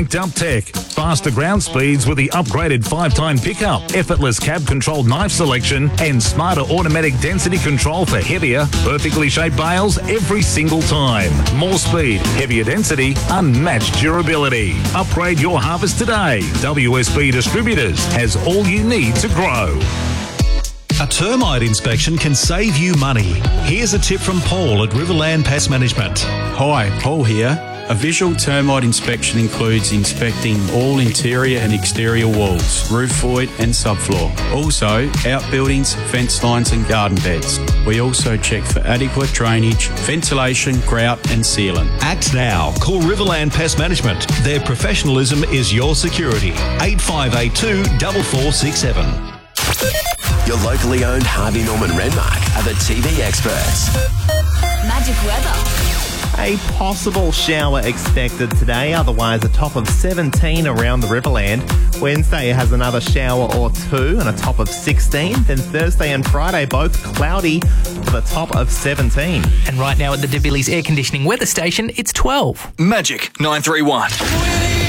cranked up tech, faster ground speeds with the upgraded 5-tine pickup, effortless cab-controlled knife selection, and smarter automatic density control for heavier, perfectly shaped bales every single time. More speed, heavier density, unmatched durability. Upgrade your harvest today. WSB Distributors has all you need to grow. A termite inspection can save you money. Here's a tip from Paul at Riverland Pest Management. Hi, Paul here. A visual termite inspection includes inspecting all interior and exterior walls, roof void and subfloor. Also, outbuildings, fence lines and garden beds. We also check for adequate drainage, ventilation, grout and sealant. Act now. Call Riverland Pest Management. Their professionalism is your security. 8582 4467. Your locally owned Harvey Norman Renmark are the TV experts. Magic weather. A possible shower expected today, otherwise a top of 17 around the Riverland. Wednesday has another shower or two and a top of 16. Then Thursday and Friday both cloudy with a top of 17. And right now at the De Billy's air conditioning weather station, it's 12. Magic 931.